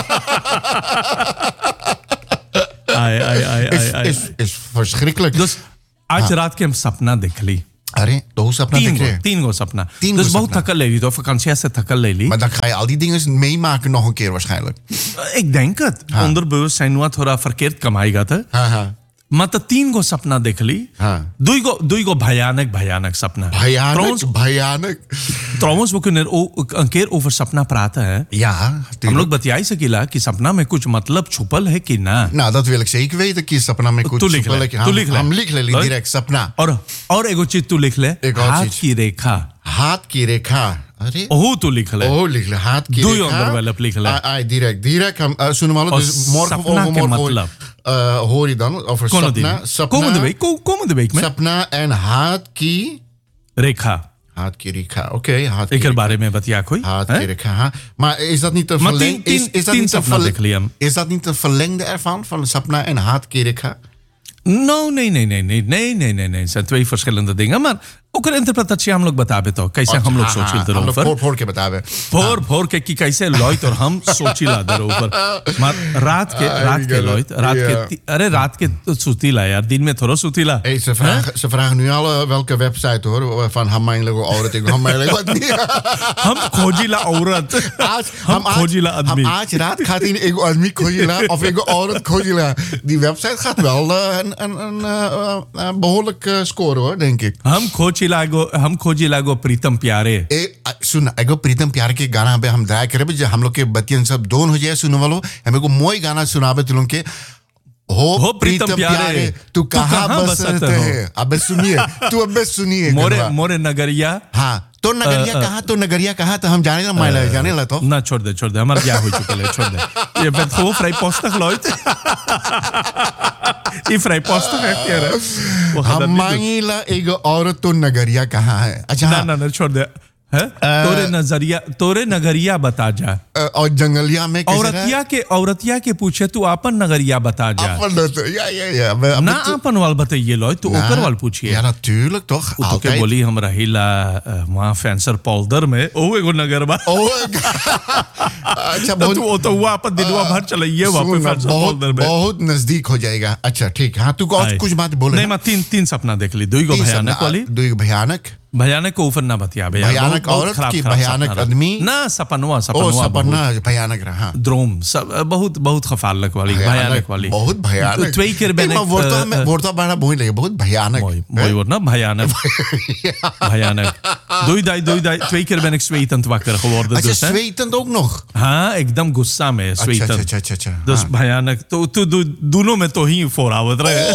ai, ai, ai, is, ai, is, is verschrikkelijk. Dus आज रात के हम सपना देख ली. अरे दो सपना तीन देख गो, रहे हैं. तीन गो सपना. तीन Dus गो बहुत सपना. थकल ले ली तो vakantie से थकल ले ली. Maar dan ga je al die dingen meemaken nog een keer waarschijnlijk. Ik denk het. हाँ. Onderbewustzijn हुआ थोड़ा verkeerd कमाएगा था. हाँ हाँ. मतलब तीन गो सपना देख ली. हाँ. दुई गो दुई गो भयानक भयानक सपना. भयानक, Trouwens, भयानक. trouwens we kunnen er ook een keer over सपना praten है. Ja, हम tuurlijk. लोग बतियाई सकीला कि सपना में कुछ मतलब छुपल है कि ना. Nou, dat wil ik zeker weten. कि सपना में कुछ तू लिख ले, छुपा है. तू लिख ले. हम लिख ले Leuk. direct सपना. और और एगो चीज तू लिख ले. एक और हाथ चीज. की रेखा. हाथ की रेखा. अरे ओह तू लिख ले. Oh, लिख ले. हाथ की Doe je रेखा. onderwerp liegen, hè? Ah, ah, direct. Direct. हम uh, सुनो मालो. और Dus morgen of सपना के overmorgen hoor, मतलब. uh, hoor je dan over Komende sapna. week. Sapna. Komende week. Ko- Komende week में. Sapna en हाथ की रेखा. हाथ की रेखा. Oké, okay, हाथ की Ik er रेखा. बारे में बतिया कोई. हाथ hè? की रेखा. हाँ. Maar is dat niet een Maar verleng? tien- Is, tien- is dat tien niet een sapna verle- देख लिया हम. Is dat niet een verlengde ervan van sapna en हाथ की रेखा? No, nee, nee, nee, nee, nee, nee, nee, nee. Het zijn twee verschillende dingen. Maar ook een interpretatie हम लोग बता बे तो कैसे हम लोग सोचिल हम लोग दरोवर. फोड़ फोड़ के बतावे. फोर फोर के कि कैसे लॉयत और हम सोचिला दरोवर. Maar रात के Ah, रात ik के get it. लॉयत रात Ja. के ती- अरे रात के तो सुतीला यार दिन में थोड़ा सुतीला. Hey, ze, vragen, ze vragen nu al uh, welke website hoor. Van हम मांगले को औरत है हम मांगले को आदमी. हम खोजिला औरत. आज हम आज- खोजिला आदमी. हम आज रात gaat in एक आदमी खोजिला of एक औरत खोजिला. Die website gaat wel uh, een, een, een uh, uh, behoorlijk uh, scoren hoor, denk ik. हम खोजिला गो हम खोजिला गो प्रीतम प्यारे. ए, अ, सुन एगो प्रीतम प्यार के गाना पे हम ड्राई करे जो हम लोग के बतियन सब दोन हो जाए सुनो वालो हमें को मोई गाना सुनाबे तुम के हो, हो प्रीतम प्रीतम प्यारे, प्यारे, तू तू कहाँ कहाँ बसते बसते हो? है अबे सुनिए तू अबे सुनिए मोरे गरबा। मोरे नगरिया. हाँ तो नगरिया अ, अ, कहाँ तो नगरिया कहाँ तो हम जाने ना माइला जाने ला तो ना छोड़ दे छोड़ दे हमारा क्या हो चुका है छोड़ दे. Je bent gewoon vrijpostig, Lloyd. Die vrijpostig echt, ja. hè? We gaan dat हम niet doen. मांगीला एगो औरत तो नगरिया कहाँ है अच्छा ना हाँ, ना ना छोड़ दे. हैं? तोरे नजरिया तोरे नगरिया बता जा. अ, और जंगलिया में कैसे रहा? औरतिया के औरतिया के पूछे तू अपन नगरिया बता जा. अपन तो या या या अबे- अबे ना तू- अपन वाल बताइए Lloyd, तू ना, ओकर वाल पूछिए. Ja, natuurlijk toch. वो तो के Altijd. बोली हम रहीला अ, वहाँ फैंसर पोल्डर में ओ एगो नगर बा. Oh, अच्छा तो बहुत तू वो तो हुआ अपन दिनवा भर चलाइए वहाँ पे सुन, फैंसर बहुत पोल्डर में. बहुत नजदीक हो जाएगा अच्छा ठीक हाँ तू और आए. कुछ बात बोले नहीं मैं तीन तीन सपना देख ली. दुई गो भयानक वाली. दो भयानक भयानक को ऊपर ना बतिया भैया. भयानक बहुत- बहुत औरत खराब- की खराब भयानक सपना रहा. आदमी? ना सपनवा ओ सपनवा सपना भयानक रहा द्रोम सब बहुत बहुत खफालक वाली भयानक वाली. बहुत भयानक Twee keer ben Nee, maar ik, wordt eh, dat eh, wordt dat bijna mooi liggen बहुत भयानक mooi mooi wordt nou भयानक भयानक. Doei dai doei dai. Twee keer ben ik zwetend wakker geworden अच्छा dus hè. zwetend ook nog हाँ एकदम गुस्सा में अच्छा zwetend. अच्छा अच्छा अच्छा Dus हाँ. भयानक तो तो दो- दोनों में तो ही voorhouden रहे.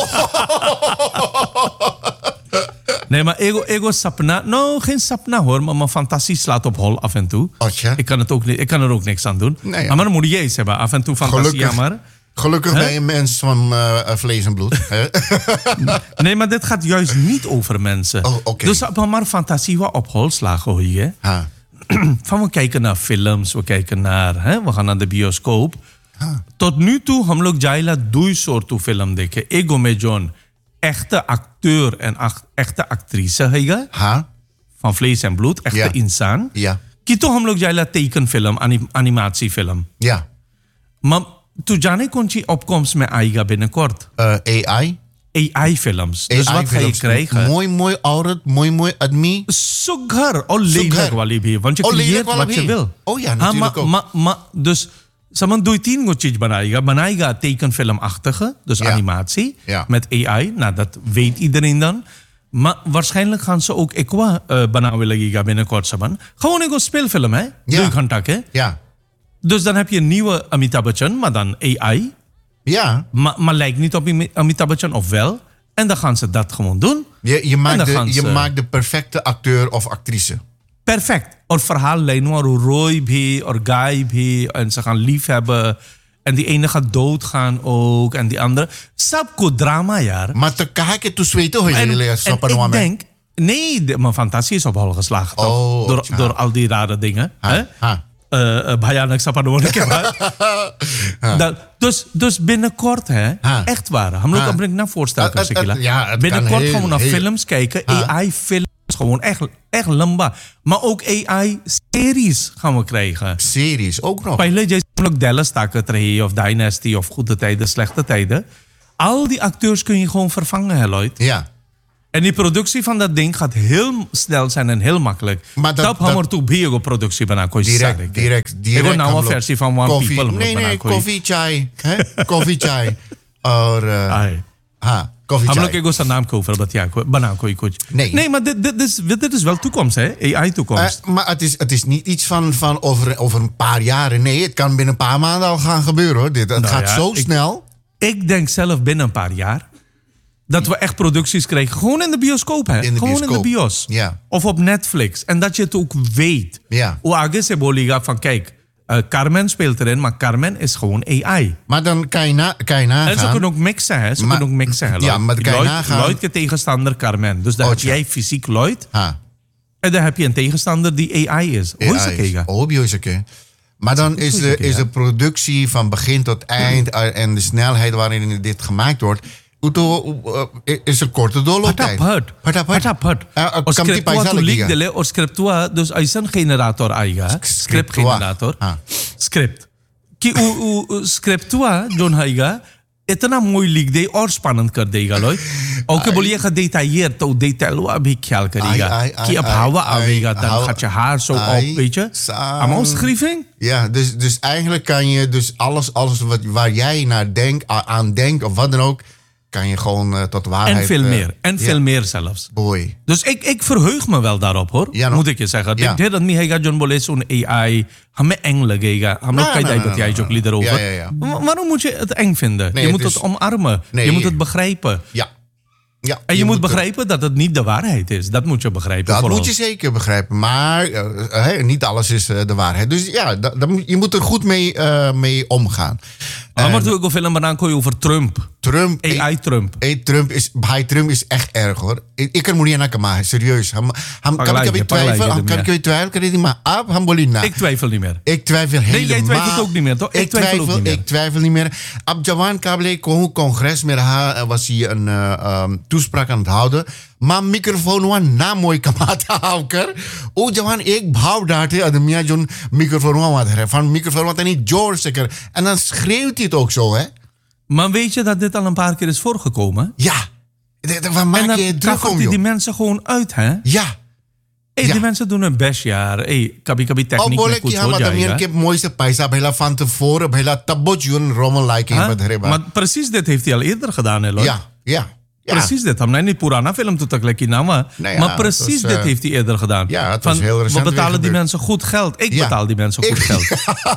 Nee, maar ego, ego sapna. Nou, geen sapna hoor, maar mijn fantasie slaat op hol af en toe. Atje. Ik kan, het ook niet, ik kan er ook niks aan doen. Nee, ja. Maar dan moet je eens hebben. Af en toe fantasie, Gelukkig. maar. Gelukkig Hè? ben je een mens van uh, vlees en bloed. hè? Nee, maar dit gaat juist niet over mensen. Oh, oké. Dus op maar fantasie wat op hol slagen hoor je. Ha. Van we kijken naar films, we kijken naar, hè, we gaan naar de bioscoop. Tot nu toe, हम लोग जाइला दुई सोर्तु फिल्म देखे. एगो में zone echte acteur en ach- echte actrice है Ha? van vlees en bloed, echte Ja. insaan. Ja. कि तो हम लोग जाइला tekenfilm, anim, animatiefilm. Ja. Maar tu जाने कौन सी opkomst में आएगा binnenkort? Uh, A I. A I-films. Dus wat ga je A I-films. krijgen? Mooi, mooi औरत, mooi, mooi आदमी. Sugar. Oh, lelijk Sugar. वाली भी. Want je Oh, creëert lelijk वाला wat je भी. wil. Oh ja, हाँ, natuurlijk maar, ook. maar, maar, dus Saman doe तीन गो चीज बनाएगा बनाएगा tekenfilmachtige, dus Ja. animatie, Ja. met A I. Nou, dat weet iedereen dan. Maar waarschijnlijk gaan ze ook Equa uh, बनावे लगेगा binnenkort Saman. Gewoon een speelfilm, hè? Ja. Drie घंटा के. Ja. Dus dan heb je een nieuwe Amitabh Bachchan, maar dan A I. Ja. Maar, maar lijkt niet op Amitabh Bachchan, of wel? En dan gaan ze dat gewoon doen. Je, je, En maakt dan de, gaan je ze- maakt de perfecte acteur of actrice. Perfect. और verhaallijn waar Roy भी और Guy भी en ze gaan lief hebben en die ene gaat doodgaan ook en die andere. Sabko drama यार. Maar te kijken, toen zweten hoe je En, jullie en stappen ik nog mee. denk, nee, de- mijn fantasie is op hol geslagen toch? Oh, door, ja. door al die rare dingen. Ha, Hè? ha. uh, Bhayanak Sapanoon के बाद dus dus binnenkort hè हाँ. echt waar हम लोग अपने ना voorstel कर सकेला binnenkort gaan we naar films kijken हाँ. A I films gewoon echt echt lamba maar ook A I series gaan we krijgen series ook nog पहले जैसे हम लोग Dallas ताकत रही of Dynasty of goede tijden slechte tijden al die acteurs kun je gewoon vervangen hè Lloyd ja en die productie van dat ding gaat heel snel zijn en heel makkelijk. Maar dat hammer toe bio productie bijna koos direct direct direct. Ik nou een versie van One coffee, People. Nee nee, koffie chai, hè? Koffie chai. Or uh, ha, koffie chai. हम लोग एक उसका नाम को ऊपर बतिया को बना कोई कुछ. Nee. Nee, maar dit dit is dit is wel toekomst hè, A I toekomst. Uh, maar het is het is niet iets van van over over een paar jaren. Nee, het kan binnen een paar maanden al gaan gebeuren hoor. Dit het nou gaat ja, zo ik, snel. Ik denk zelf binnen een paar jaar. Dat we echt producties kregen. Gewoon in de bioscoop, hè? In de Gewoon bioscoop. in de bios. Ja. Of op Netflix. En dat je het ook weet. Ja. Hoe Age se boliga van, kijk, uh, Carmen speelt erin, maar Carmen is gewoon A I. Maar dan kan je, na, kan je nagaan. En ze kunnen ook mixen, hè? Ze maar, kunnen ook mixen, hè? Ja, maar dan kan je Lloyd, nagaan. Lloyd tegenstander Carmen. Dus dan Ootje. heb jij fysiek Lloyd. Ha. En dan heb je een tegenstander die A I is. Hoe is het kijken? Oh, bioscoop. Maar dan is de, is de productie van begin tot eind en de snelheid waarin dit gemaakt wordt. Is een korte doorlooptijd. Patapad. Patapad. और स्क्रिप्टवा तो लिख दिले और स्क्रिप्टवा dus ऐसन generator आएगा script generator script कि वो स्क्रिप्टवा जोन आएगा इतना मोई लिख दे और स्पन्नन कर देगा लोग ओके बोलिए का detailleerd तो detailwa भी ख्याल करेगा कि अब हवा आवेगा dan gaat je haar zo op weet je aan omschrijving ja dus dus eigenlijk kan je dus alles alles wat waar jij naar denkt aan denkt of wat dan ook kan je gewoon uh, tot waarheid... En veel uh, meer. En veel ja. meer zelfs. Boy. Dus ik, ik verheug me wel daarop, hoor. Ja, no? Moet ik je zeggen. Ja. Ik denk dat niet hij gaat John Bolet zo'n A I... Hame eng legega. Hame no, kijk no, dat no, jij no, ook no. lieder over. Ja, ja, ja. Maar waarom moet je het eng vinden? Nee, je het moet is... het omarmen. Nee, je moet het begrijpen. Ja. Ja, en je, je moet begrijpen het... dat het niet de waarheid is. Dat moet je begrijpen. Dat vooral. moet je zeker begrijpen. Maar uh, hey, niet alles is uh, de waarheid. Dus ja, da, da, je moet er goed mee, uh, mee omgaan. Maar maar toen ik film banaan over Trump. Trump. A I Trump. A I Trump is, bij Trump is echt erg hoor. Ik, ik kan niet naar maken, serieus. Ham, ham, kan ik even twijfelen? Kan ik even twijfelen? Kan ik niet maar ab, ham bolina. Ik twijfel niet meer. Ik twijfel helemaal. Nee, jij twijfelt ook niet meer, toch? Ik, ik twijfel, twijfel ook niet meer. Ik twijfel niet meer. Ab Jawan Kable kon congres met haar was hij een uh, um, toespraak aan het houden. Maar microfoon was na mooi kamata houker. O Jawan, ik bouw daar te ademia zo'n microfoon wat er van microfoon wat hij niet George zeker. En dan schreeuwt hij het ook zo, hè? Maar weet je dat dit al een paar keer is voorgekomen? Ja. Waar maak en dan, je het druk om, die, die mensen gewoon uit, hè? Ja. Hey, ja. Die mensen doen hun best, ja. Hey, kabi kabi techniek oh, met goed zo jaayga. Ik heb mooiste paisa bijla van tevoren, bijla tabotjun rommel like in het Maar precies dit heeft hij al eerder gedaan, hè, Lloyd? Ja, ja. Ja. Precies dit. Hij heeft niet Purana film toe takleki nama. Nee, ja, maar precies was, uh, dit heeft hij eerder gedaan. Ja, het van, was heel recent. We betalen die mensen goed geld. Ik ja. betaal die mensen goed ik... geld.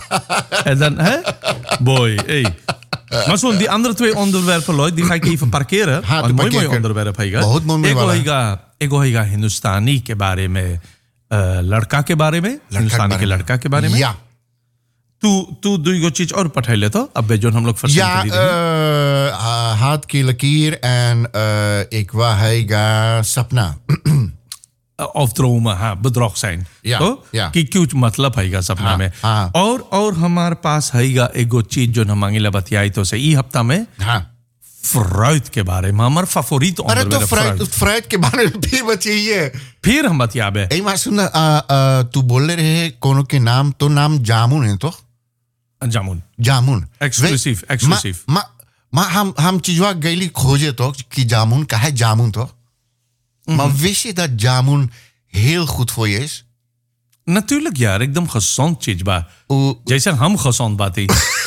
En dan, hè? Boy, hey. Maar zo, die andere twee onderwerpen, Lloyd, die ga ik even parkeren. हाँ, een mooi mooi onderwerp है बहुत मोई वाला एक होगा हिंदुस्तानी के बारे में लड़का के बारे में हिंदुस्तानी के लड़का के बारे में या तू तू दुईगो चीज और पठाई ले तो अब जो हम लोग फर्स्ट ja uh, हाथ की लकीर en uh, ik waheगा सपना of dromen, हाँ bedrog zijn ja, तो ja. कि क्यों मतलब हैगा सपना हाँ, में हाँ. और और हमारे पास हैगा एगो चीज जो हम मांगिला बतियाई तो से ई हफ्ता में हाँ फ्राइड के बारे में हमारा फेवरेट अरे तो फ्राइड फ्राइड के बारे में फिर बचिए फिर हम बतियाबे ए मां सुन तू बोल रहे कोनो के नाम तो नाम जामुन है तो जामुन जामुन एक्सक्लूसिव एक्सक्लूसिव मा मा हम हम चीजवा गईली खोजे तो कि जामुन का है जामुन तो maar wist je dat jamoen heel goed voor je is? Natuurlijk ja, एकदम gezond चीज बा जैसे हम gezond बाती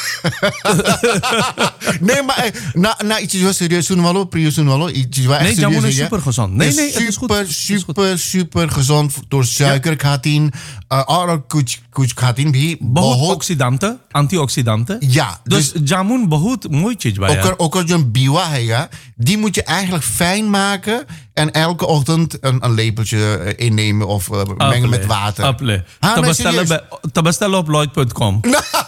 nee maar na na iets wat serieus doen wallo prius doen wallo iets wat nee jamoen is super gezond nee nee het is super super super gezond door suiker gaat in और कुछ कुछ खाती भी बहुत oxidant antioxidanten ja dus jamoen बहुत mooi चीज बा ook ook als je een biwa हैगा die moet je eigenlijk fijn maken en elke ochtend een, een lepeltje innemen of uh, mengen met water. Apple. Te bestellen op lloyd punt com.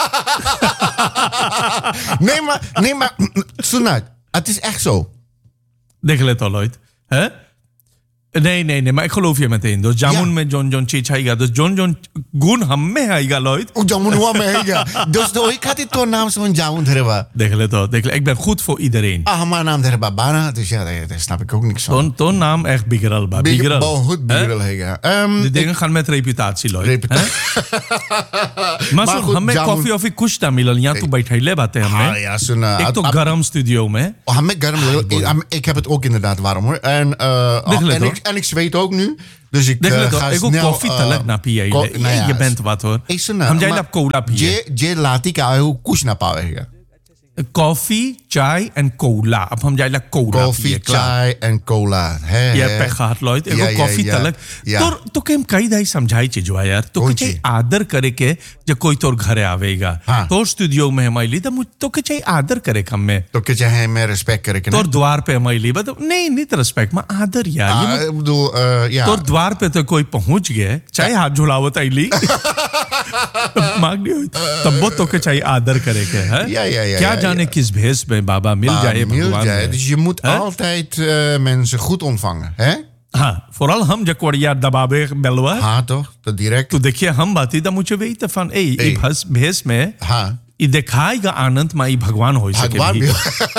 nee, maar, nee, maar, Sunat, het is echt zo. Denk je het al, Lloyd? Hè? Nee, nee, nee, maar ik geloof je meteen. Dus jamun Ja. met John John chichaïga. Dus John John gun hamme haiga Lloyd. O jamun wa mega. Dus de ik had het toen naam zo'n jamun terba. Degelijk toch, degelijk. Ik ben goed voor iedereen. Ah, maar naam terba bana. Dus ja, daar, daar snap ik ook niks van. Toon, toon naam echt biggeral ba. Big, Biggeral. bal goed biggeral hega. Um, De dingen gaan met reputatie, Lloyd. Reputatie. Maar Maar zo, goed, हमें jamun- coffee ऑफी कुछ ना मिलल यहाँ तो बैठे बातें Ah, हमने ja, zo'n... uh, एक तो ab- गरम स्टूडियो में Oh, met garm, ik, am- ik heb het ook inderdaad warm hoor. En, uh, Dit en, let, ik, en ik zweet ook nu. Dus ik देख uh, ले तो ga एगो snel... कॉफी तलक ना पिए ko- ये nou ja, ये बेंत बात हो Ik सुना, हम जाइए maar आप कोला पिए जे जे लाती का आयो कुछ ना पावेगा. कॉफी चाय एंड कोला अब हम जाइए कोला Koffie, पिए klaar. chai en cola. Hè, ये hè. पे खात लॉयड Ja, एगो ja, कॉफी ja, तलक ja. तो तो केम कई दाई समझाई चीज हुआ यार तो कौन के ची? आदर करे के जो कोई तोर घरे आवेगा हाँ. तो स्टूडियो में हमारी तो मुझ तो के आदर करे कम में तो que चाहे मैं respect करे कि तोर द्वार पे हमारी बट नहीं नहीं तो रिस्पेक्ट में आदर यार ये Ah, ik bedoel, uh, ja. तो द्वार पे तो कोई पहुंच गए चाहे हाथ झुलावत आईली मांग नहीं हुई तब वो तो के चाहिए आदर करे के है Ja, ja, ja, क्या ja, जाने ja. किस भेष में बाबा मिल Ah, जाए mil भगवान jij. में। Dus je moet Hè? altijd uh, mensen goed ontvangen. Hè? हाँ vooral हम जब कोड़िया दबावे Belwa Ha, toch? Dat direct. तो देखिए हम बाती तो मुझे वही तो फन ए ए। भस भेष में Ha. ये दिखाएगा आनंद माई भगवान हो सके भगवान भी। भी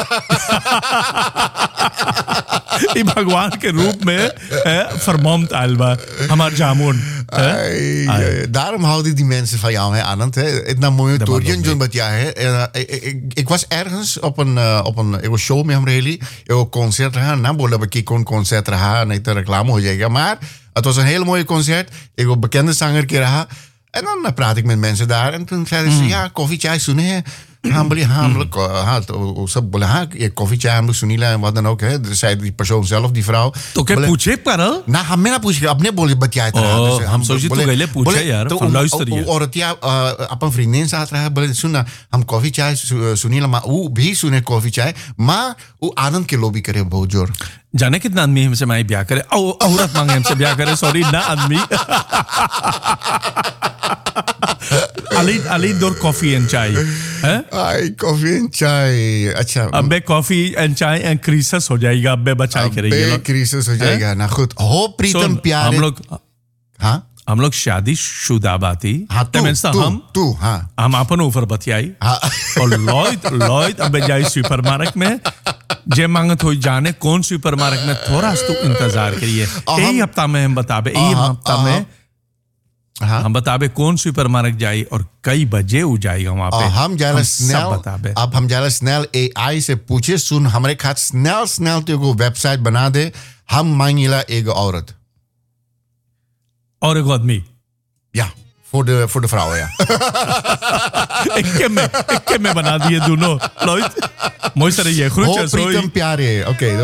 ये भगवान के रूप में फरमामत आलबा हमार जामुन है? Ai, Ai. eh, daarom houden die mensen van jou, hè, Anand. Hè? Het na mooi Dat toer. mag ook John wat jij, hè? En, eh, ik, ik, ik was ergens op een, uh, op een ik was show met hem really. Ik was concert rहा ना बोला कि कौन concert रहा नहीं तो reclame हो जाएगा. Maar het was een hele mooie concert. Ik was bekende zanger के रहा. En dan uh, praat ik met mensen daar. En toen zeiden ze, ja, koffie, chai, सुने हाँ बोले हाँ हम लोग हाँ तो सब बोले हाँ ये कॉफी चाय हम लोग सुनीला है wat dan ook hè zei die persoon zelf die vrouw तो क्या बोले, पूछे परल ना हमें ना पूछ के अपने बोले बतियाए था Oh, Dus, हम सोचे तो बोले- गले पूछे बोले, यार, तो van उन- luister उ- je. उ- औरत या अ, अपन vriendin साथ रहा बोले सुन ना हम कॉफी चाय सु- सुनीला माँ वो भी सुने कॉफी चाय माँ वो आनंद के लोभी करे बहुत जोर जाने कितना आदमी हमसे माई ब्याह करे औ, औरत मांगे हमसे ब्याह करे सॉरी ना आदमी अली अली दौर कॉफी एंड चाय हैं आई कॉफी एंड चाय अच्छा अब बे कॉफी एंड चाय एंड क्रीसेस हो जाएगा अब बे बचाई करेंगे बे लोग। क्रिसमस हो जाएगा ना खुद हो प्रीतम सुन, प्यारे हम लोग हाँ हम लोग शादी शुदा बाती हाँ ते तू means तू हम तू हाँ हम अपन ऊपर बतियाई हाँ और लॉयड लॉयड अब जाए सुपरमार्केट में जे मांगत हो जाने कौन सुपरमार्केट में थोड़ा सा तो इंतजार करिए यही हफ्ता में हम बताबे यही अहम, हफ्ता में हाँ हम बताबे कौन सुपरमार्केट जाए और कई बजे हो जाएगा वहां पे और हम जाला सब snel बताबे अब हम जाला snel A I से पूछे सुन हमारे खात snel snel तो को वेबसाइट बना दे हम मांगेला एक औरत और एक आदमी ja voor de voor de vrouwen ja इक्के में इक्के में बना दिए दोनों लॉयड मोई सर ये हो groetjes प्रीतम hoi प्यारे oké